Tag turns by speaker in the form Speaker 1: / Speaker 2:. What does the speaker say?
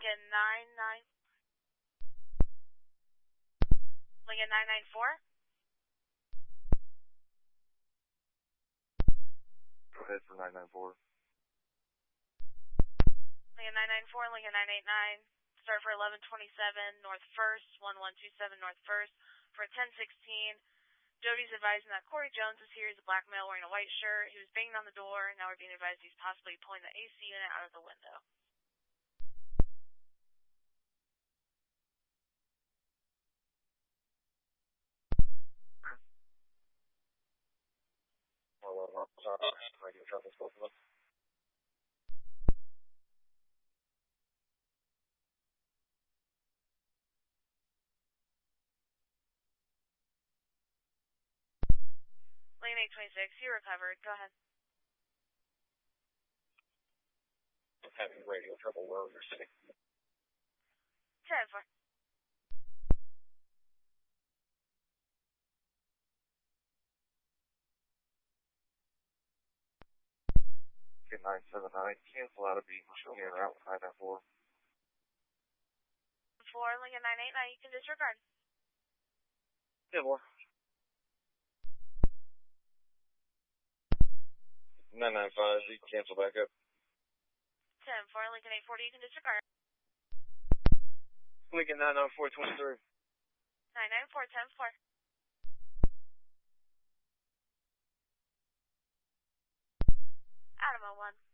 Speaker 1: Lincoln 994.
Speaker 2: Go ahead for 994.
Speaker 1: Lincoln 994, Lincoln 989. Start for 1127 North 1st, 1127 North 1st for 1016. Jody's advising that Corey Jones is here. He's a black male wearing a white shirt. He was banging on the door. Now we're being advised he's possibly pulling the AC unit out of the window. Lane 826, you recovered. Go ahead.
Speaker 2: I'm having radio trouble. Where are you sitting?
Speaker 1: 10-4.
Speaker 2: Get 979. Cancel out of beat. Show me a route 994.
Speaker 1: 4, Lincoln 989, you can disregard.
Speaker 2: 10-4. 995, you can cancel back up.
Speaker 1: 10-4, Lincoln 840, you can disregard.
Speaker 2: Lincoln 994, 23.
Speaker 1: 994, 10-4. Adam 01.